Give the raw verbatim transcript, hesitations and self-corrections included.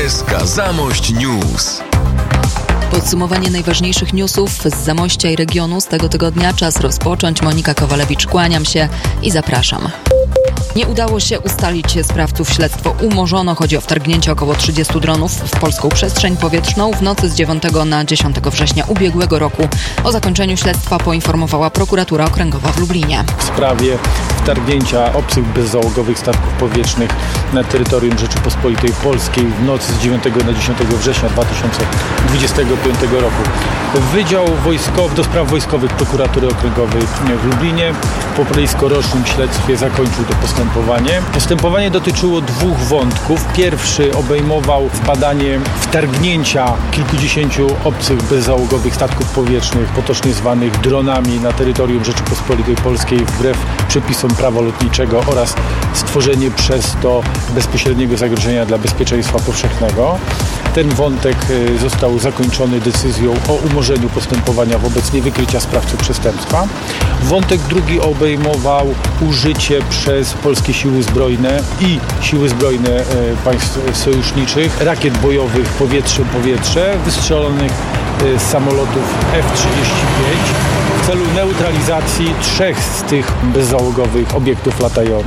S K Zamość News. Podsumowanie najważniejszych newsów z Zamościa i regionu z tego tygodnia. Czas rozpocząć. Monika Kowalewicz, kłaniam się i zapraszam. Nie udało się ustalić sprawców. Śledztwo umorzono. Chodzi o wtargnięcie około trzydziestu dronów w polską przestrzeń powietrzną w nocy z dziewiątego na dziesiątego września ubiegłego roku. O zakończeniu śledztwa poinformowała prokuratura okręgowa w Lublinie. W sprawie wtargnięcia obcych bezzałogowych statków powietrznych na terytorium Rzeczypospolitej Polskiej w nocy z dziewiątego na dziesiątego września dwa tysiące dwudziestego piątego roku. Wydział Wojskowy do Spraw Wojskowych Prokuratury Okręgowej w Lublinie po prawiskorocznym śledztwie zakończył to postępowanie. Postępowanie dotyczyło dwóch wątków. Pierwszy obejmował badanie wtargnięcia kilkudziesięciu obcych bezzałogowych statków powietrznych, potocznie zwanych dronami, na terytorium Rzeczypospolitej Polskiej wbrew przepisom prawa lotniczego oraz stworzenie przez to bezpośredniego zagrożenia dla bezpieczeństwa powszechnego. Ten wątek został zakończony decyzją o umorzeniu postępowania wobec niewykrycia sprawców przestępstwa. Wątek drugi obejmował użycie przez polskie siły zbrojne i siły zbrojne państw sojuszniczych rakiet bojowych powietrze-powietrze wystrzelonych z samolotów F trzydzieści pięć w celu neutralizacji trzech z tych bezzałogowych obiektów latających.